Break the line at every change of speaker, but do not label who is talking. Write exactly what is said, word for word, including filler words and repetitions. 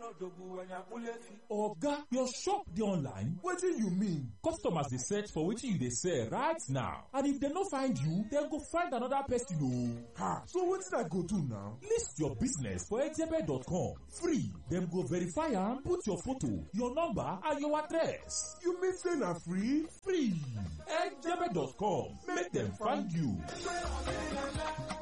Oga, your shop dey online?
Wetin you mean?
Customers dey search for wetin you dey sell right now, and if dem no find you, dem go find another person o.
Ha, so wetin I go do now?
List your business for ejebe dot com. Free. Dem go verify am, put your photo, your number, and your address.
You mean say na free?
Free. ejebe dot com. Make dem find you.